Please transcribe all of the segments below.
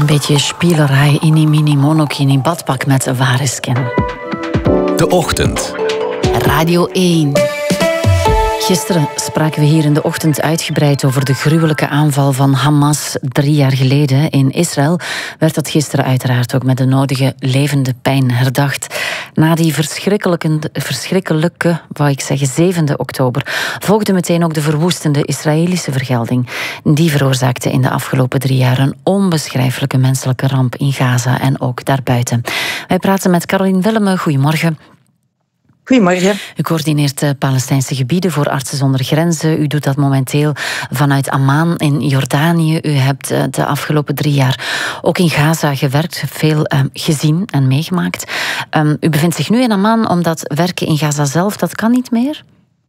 Een beetje spielerij in die mini-monokini badpak met Warisken. De Ochtend. Radio 1. Gisteren spraken we hier in de ochtend uitgebreid over de gruwelijke aanval van Hamas 3 jaar geleden in Israël. Werd dat gisteren uiteraard ook met de nodige levende pijn herdacht. Na die verschrikkelijke, wou ik zeggen, 7e oktober volgde meteen ook de verwoestende Israëlische vergelding. Die veroorzaakte in de afgelopen 3 jaar een onbeschrijfelijke menselijke ramp in Gaza en ook daarbuiten. Wij praten met Caroline Willemme. Goedemorgen. Goedemorgen. U coördineert de Palestijnse gebieden voor Artsen zonder Grenzen. U doet dat momenteel vanuit Amman in Jordanië. U hebt de afgelopen 3 jaar ook in Gaza gewerkt, veel gezien en meegemaakt. U bevindt zich nu in Amman omdat werken in Gaza zelf, dat kan niet meer?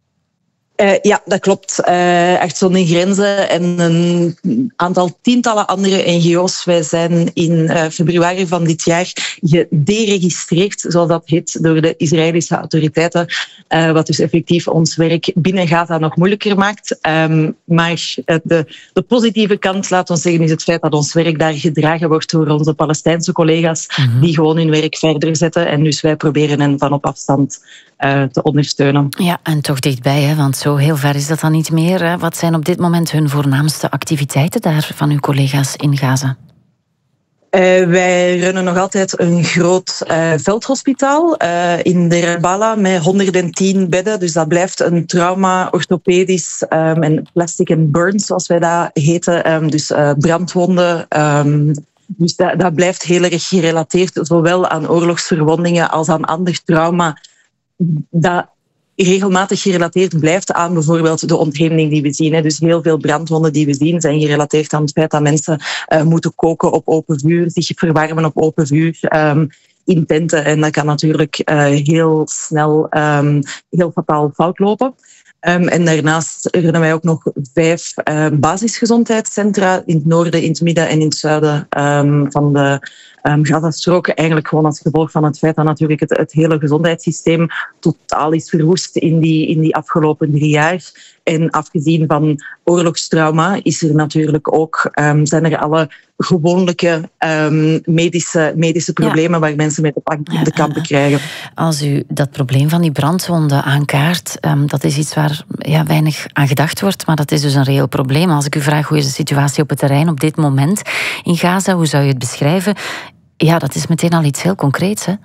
Ja, dat klopt. Artsen zonder Grenzen en een aantal tientallen andere NGO's. Wij zijn in februari van dit jaar gederegistreerd, zoals dat heet, door de Israëlische autoriteiten. Wat dus effectief ons werk binnen Gaza nog moeilijker maakt. Maar de positieve kant, laten we zeggen, is het feit dat ons werk daar gedragen wordt door onze Palestijnse collega's, die gewoon hun werk verder zetten. En dus wij proberen hen van op afstand te ondersteunen. Ja, en toch dichtbij, hè? Want zo heel ver is dat dan niet meer. Hè? Wat zijn op dit moment hun voornaamste activiteiten daar van uw collega's in Gaza? Wij runnen nog altijd een groot veldhospitaal in Deir al-Balah met 110 bedden. Dus dat blijft een trauma, orthopedisch en plastic en burns, zoals wij dat heten. Dus brandwonden. Dus dat blijft heel erg gerelateerd, zowel aan oorlogsverwondingen als aan ander trauma. Dat regelmatig gerelateerd blijft aan bijvoorbeeld de ontheemding die we zien. Dus heel veel brandwonden die we zien zijn gerelateerd aan het feit dat mensen moeten koken op open vuur, zich verwarmen op open vuur in tenten. En dat kan natuurlijk heel snel heel fataal fout lopen. En daarnaast runnen wij ook nog 5 basisgezondheidscentra in het noorden, in het midden en in het zuiden van de Gazastrook. Eigenlijk gewoon als gevolg van het feit dat natuurlijk het hele gezondheidssysteem totaal is verwoest in die afgelopen 3 jaar. En afgezien van oorlogstrauma is er natuurlijk ook, zijn er alle gewone medische problemen waar mensen mee te kampen krijgen. Als u dat probleem van die brandwonden aankaart, dat is iets waar weinig aan gedacht wordt, maar dat is dus een reëel probleem. Als ik u vraag hoe is de situatie op het terrein op dit moment in Gaza, hoe zou je het beschrijven? Ja, dat is meteen al iets heel concreets, hè?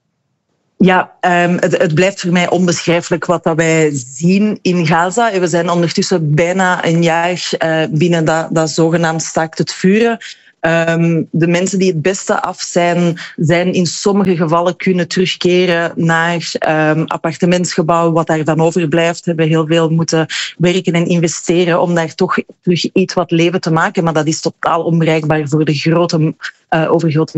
Ja, het blijft voor mij onbeschrijfelijk wat dat wij zien in Gaza. We zijn ondertussen bijna een jaar binnen dat zogenaamd staakt het vuren. De mensen die het beste af zijn in sommige gevallen kunnen terugkeren naar appartementsgebouwen. Wat daar van overblijft, hebben heel veel moeten werken en investeren om daar toch terug iets wat leven te maken. Maar dat is totaal onbereikbaar voor de overgrote